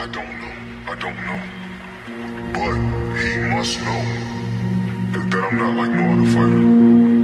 don't know. I don't know. But he must know that I'm not like no other fighter.